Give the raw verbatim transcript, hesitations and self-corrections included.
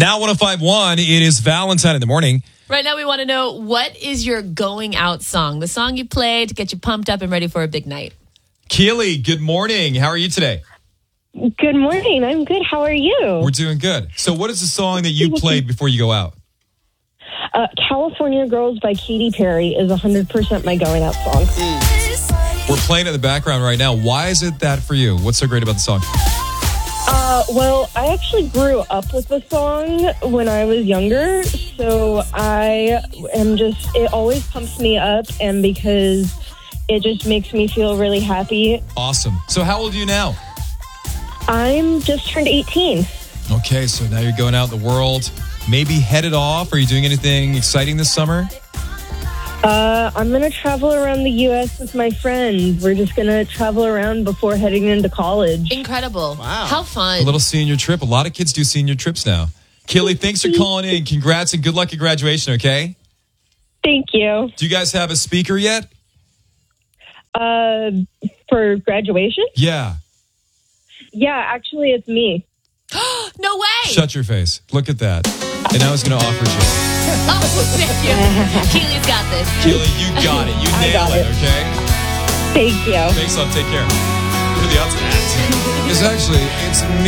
Now one oh five point one, it is Valentine in the morning. Right now we want to know, what is your going out song? The song you play to get you pumped up and ready for a big night. Keely, good morning. How are you today? Good morning. I'm good. How are you? We're doing good. So what is the song that you play before you go out? Uh, California Girls by Katy Perry is one hundred percent my going out song. We're playing it in the background right now. Why is it that for you? What's so great about the song? Uh, well, I actually grew up with the song when I was younger, so I am just, it always pumps me up, and because it just makes me feel really happy. Awesome. So how old are you now? I'm just turned eighteen. Okay, so now you're going out in the world, maybe headed off. Are you doing anything exciting this summer? Uh, I'm going to travel around the U S with my friends. We're just going to travel around before heading into college. Incredible. Wow. How fun. A little senior trip. A lot of kids do senior trips now. Keely, thanks for calling in. Congrats and good luck at graduation, okay? Thank you. Do you guys have a speaker yet? Uh, for graduation? Yeah. Yeah, actually, it's me. No way. Shut your face. Look at that. And I was going to offer you. Oh, thank you. Keely's got this. Keely, you got it. You I nailed got it, it. okay? Thank you. Thanks, love. Take care. What are the odds of that? It's actually, it's